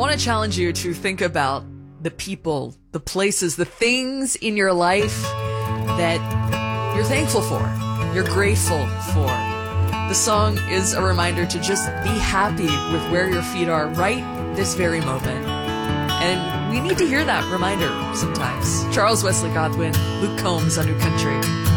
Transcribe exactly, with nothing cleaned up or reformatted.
want to challenge you to think about the people, the places, the things in your life that you're thankful for, you're grateful for. The song is a reminder to just be happy with where your feet are right this very moment. And we need to hear that reminder sometimes. Charles Wesley Godwin, Luke Combs on New Country.